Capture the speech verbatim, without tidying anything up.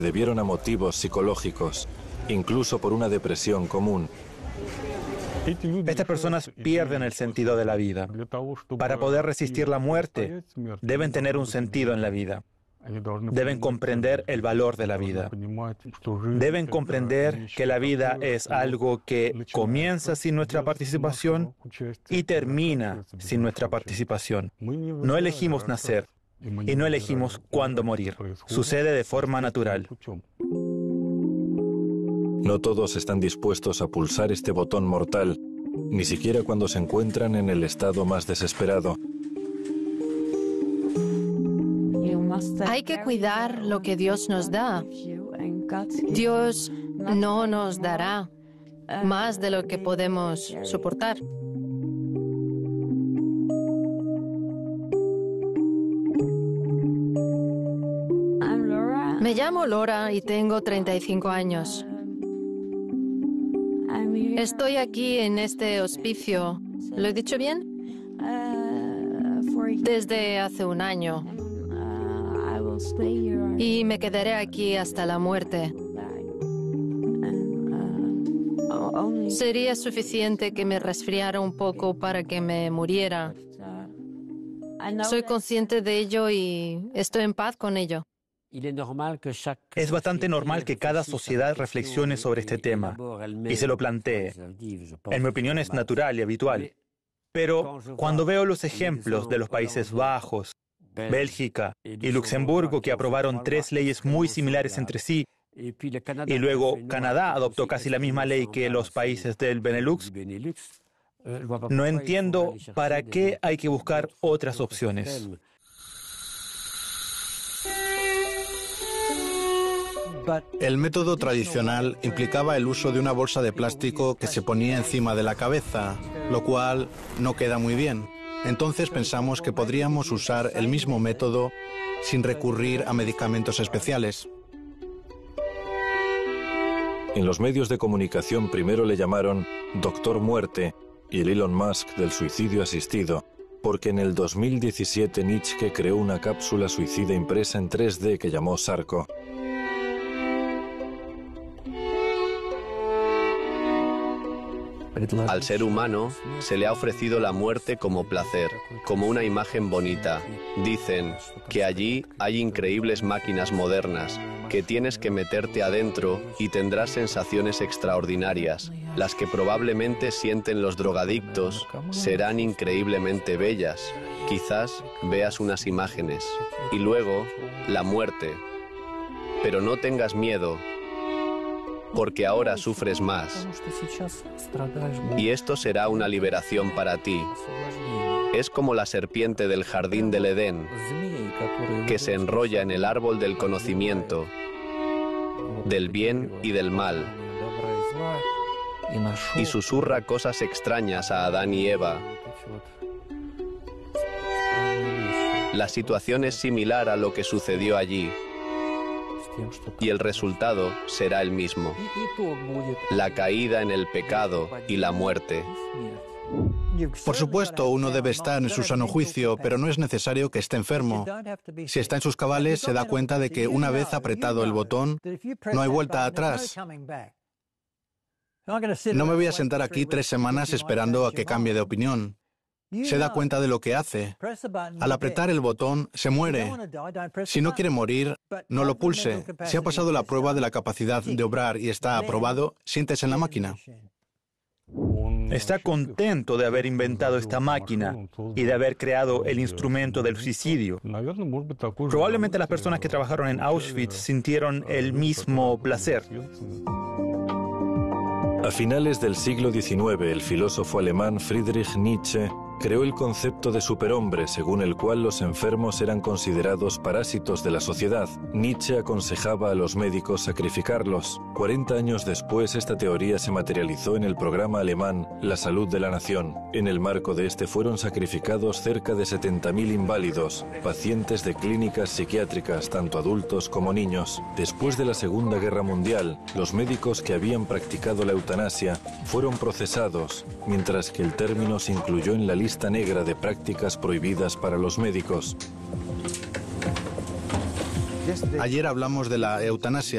debieron a motivos psicológicos, incluso por una depresión común. Estas personas pierden el sentido de la vida. Para poder resistir la muerte, deben tener un sentido en la vida. Deben comprender el valor de la vida. Deben comprender que la vida es algo que comienza sin nuestra participación y termina sin nuestra participación. No elegimos nacer y no elegimos cuándo morir. Sucede de forma natural. No todos están dispuestos a pulsar este botón mortal, ni siquiera cuando se encuentran en el estado más desesperado. Hay que cuidar lo que Dios nos da. Dios no nos dará más de lo que podemos soportar. Me llamo Laura y tengo treinta y cinco años. Estoy aquí en este hospicio, ¿lo he dicho bien? Desde hace un año. Y me quedaré aquí hasta la muerte. Sería suficiente que me resfriara un poco para que me muriera. Soy consciente de ello y estoy en paz con ello. Es bastante normal que cada sociedad reflexione sobre este tema y se lo plantee. En mi opinión es natural y habitual. Pero cuando veo los ejemplos de los Países Bajos, Bélgica y Luxemburgo, que aprobaron tres leyes muy similares entre sí, y luego Canadá adoptó casi la misma ley que los países del Benelux, no entiendo para qué hay que buscar otras opciones. El método tradicional implicaba el uso de una bolsa de plástico que se ponía encima de la cabeza, lo cual no queda muy bien. Entonces pensamos que podríamos usar el mismo método sin recurrir a medicamentos especiales. En los medios de comunicación primero le llamaron Doctor Muerte y el Elon Musk del suicidio asistido, porque en el dos mil diecisiete Nitschke creó una cápsula suicida impresa en tres D que llamó Sarco. Al ser humano se le ha ofrecido la muerte como placer, como una imagen bonita. Dicen que allí hay increíbles máquinas modernas, que tienes que meterte adentro y tendrás sensaciones extraordinarias. Las que probablemente sienten los drogadictos serán increíblemente bellas. Quizás veas unas imágenes. Y luego, la muerte. Pero no tengas miedo, porque ahora sufres más. Y esto será una liberación para ti. Es como la serpiente del jardín del Edén, que se enrolla en el árbol del conocimiento, del bien y del mal, y susurra cosas extrañas a Adán y Eva. La situación es similar a lo que sucedió allí, y el resultado será el mismo: la caída en el pecado y la muerte. Por supuesto, uno debe estar en su sano juicio, pero no es necesario que esté enfermo. Si está en sus cabales, se da cuenta de que una vez apretado el botón, no hay vuelta atrás. No me voy a sentar aquí tres semanas esperando a que cambie de opinión. Se da cuenta de lo que hace. Al apretar el botón, se muere. Si no quiere morir, no lo pulse. Si ha pasado la prueba de la capacidad de obrar y está aprobado, siéntese en la máquina. Está contento de haber inventado esta máquina y de haber creado el instrumento del suicidio. Probablemente las personas que trabajaron en Auschwitz sintieron el mismo placer. A finales del siglo diecinueve, el filósofo alemán Friedrich Nietzsche creó el concepto de superhombre, según el cual los enfermos eran considerados parásitos de la sociedad. Nietzsche aconsejaba a los médicos sacrificarlos. cuarenta años después, esta teoría se materializó en el programa alemán La Salud de la Nación. En el marco de este fueron sacrificados cerca de setenta mil inválidos, pacientes de clínicas psiquiátricas, tanto adultos como niños. Después de la Segunda Guerra Mundial, los médicos que habían practicado la eutanasia fueron procesados, mientras que el término se incluyó en la lista negra de prácticas prohibidas para los médicos. Ayer hablamos de la eutanasia.